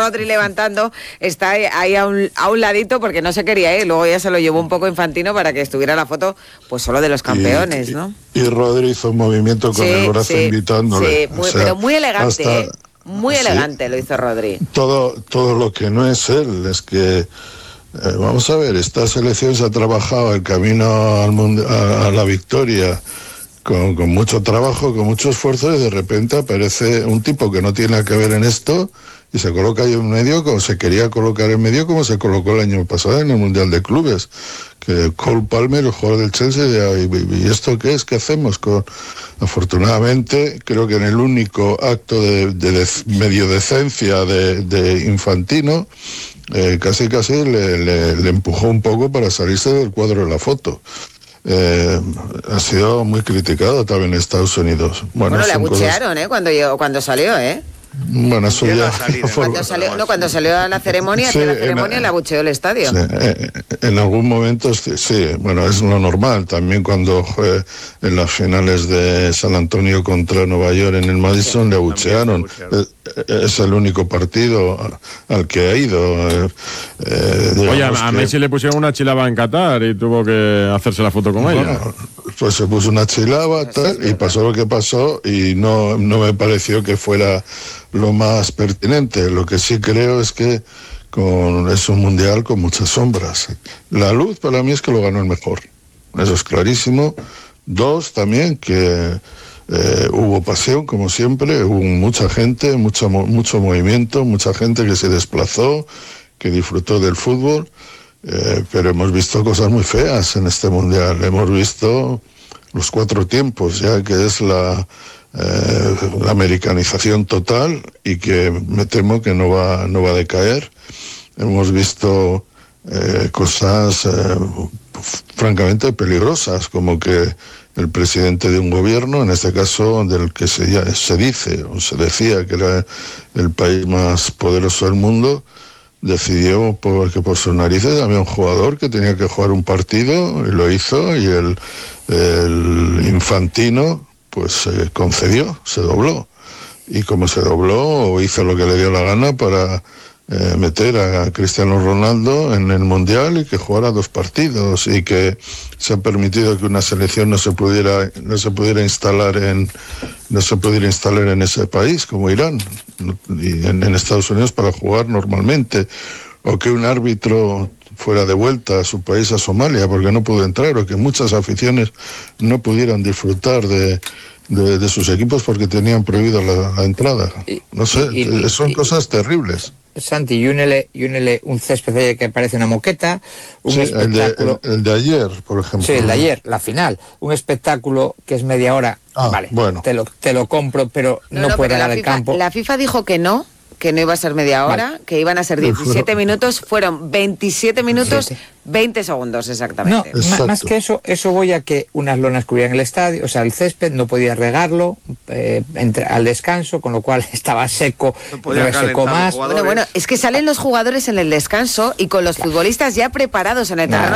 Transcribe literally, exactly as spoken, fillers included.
Rodri levantando, está ahí, ahí a, un, a un ladito porque no se quería ir, luego ya se lo llevó un poco Infantino para que estuviera la foto pues solo de los campeones, y, ¿no? Y Rodri hizo un movimiento con sí, el brazo sí, invitándole. Sí, muy, o sea, pero muy elegante, hasta, ¿eh? Muy elegante sí, lo hizo Rodri. Todo, todo lo que no es él, es que, eh, vamos a ver, esta selección se ha trabajado el camino al mundo, a, a la victoria con, con mucho trabajo, con mucho esfuerzo, y de repente aparece un tipo que no tiene nada que ver en esto y se coloca ahí en medio como se quería colocar en medio, como se colocó el año pasado en el Mundial de Clubes, que Cole Palmer, el jugador del Chelsea, ¿y, y esto qué es? ¿Qué hacemos? Con... Afortunadamente, creo que en el único acto de, de, de medio decencia de, de Infantino, eh, casi casi le, le, le empujó un poco para salirse del cuadro de la foto. Eh, ha sido muy criticado también en Estados Unidos. Bueno, bueno le abuchearon, cosas... ¿eh? Cuando, yo, cuando salió, ¿eh? Bueno, eso ya... Salido, cuando, salió, no, cuando salió a la ceremonia, sí, la ceremonia en, le abucheó el estadio. Sí, en algún momento, sí, bueno, es lo normal. También cuando fue en las finales de San Antonio contra Nueva York en el Madison, sí, le abuchearon. Es, es el único partido al que ha ido. Eh, Oye, a, a que... Messi le pusieron una chilaba en Qatar y tuvo que hacerse la foto con bueno, ella. Pues se puso una chilaba tal, y pasó lo que pasó y no, no me pareció que fuera lo más pertinente. Lo que sí creo es que con es un mundial con muchas sombras. La luz para mí es que lo ganó el mejor, eso es clarísimo. Dos, también que eh, hubo pasión, como siempre, hubo mucha gente, mucho, mucho movimiento, mucha gente que se desplazó, que disfrutó del fútbol, eh, pero hemos visto cosas muy feas en este mundial. Hemos visto los cuatro tiempos, ya que es la Eh, la americanización total y que me temo que no va no va a decaer. Hemos visto eh, cosas eh, francamente peligrosas, como que el presidente de un gobierno, en este caso del que se, ya, se dice o se decía que era el país más poderoso del mundo, decidió por, que por sus narices había un jugador que tenía que jugar un partido y lo hizo, y el, el Infantino pues se eh, concedió, se dobló, y como se dobló, hizo lo que le dio la gana para eh, meter a Cristiano Ronaldo en el Mundial y que jugara dos partidos, y que se ha permitido que una selección no se pudiera no se pudiera instalar en no se pudiera instalar en ese país como Irán y en, en Estados Unidos para jugar normalmente, o que un árbitro fuera de vuelta a su país, a Somalia, porque no pudo entrar, o que muchas aficiones no pudieran disfrutar de, de, de sus equipos porque tenían prohibida la, la entrada. No sé, y, y, son y, cosas terribles. Santi, y únele, y únele un césped que parece una moqueta, un sí, espectáculo... El de, el, el de ayer, por ejemplo. Sí, el de ayer, la final. Un espectáculo que es media hora, ah, vale, bueno. te lo, te lo compro, pero no, no, no puede dar al campo. La FIFA dijo que no, que no iba a ser media hora, vale, que iban a ser diecisiete minutos, fueron veintisiete minutos, sí, sí. veinte segundos exactamente. No, más que eso, eso voy a que unas lonas cubrían el estadio, o sea, el césped, no podía regarlo eh, entre, al descanso, con lo cual estaba seco, no resecó más. Bueno, bueno, es que salen los jugadores en el descanso y con los futbolistas ya preparados en el terreno